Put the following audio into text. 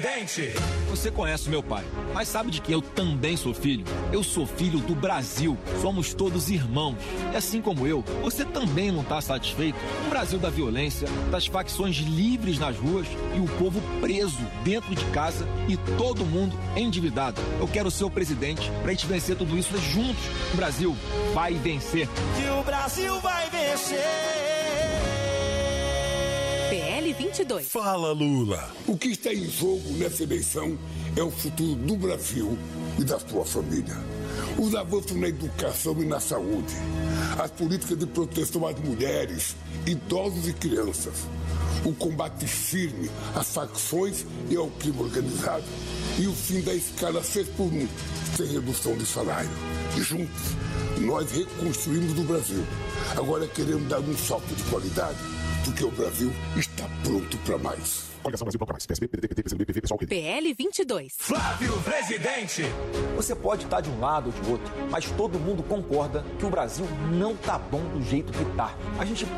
presidente! Você conhece meu pai, mas sabe de quem eu também sou filho? Eu sou filho do Brasil. Somos todos irmãos. E assim como eu, você também não está satisfeito? Um Brasil da violência, das facções livres nas ruas e o povo preso dentro de casa e todo mundo endividado. Eu quero ser o presidente para a gente vencer tudo isso juntos. O Brasil vai vencer. E o Brasil vai vencer! PL 22. Fala, Lula. O que está em jogo nessa eleição é o futuro do Brasil e da sua família. Os avanços na educação e na saúde, as políticas de proteção às mulheres, idosos e crianças, o combate firme às facções e ao crime organizado e o fim da escala 6 por 1, sem redução de salário. Juntos, nós reconstruímos o Brasil. Agora queremos dar um salto de qualidade, porque o Brasil está pronto para mais. Coligação Brasil mais. PSB, PDT, PCdoB, PV, PSOL, PL 22. Flávio presidente! Você pode estar de um lado ou de outro, mas todo mundo concorda que o Brasil não tá bom do jeito que tá. A gente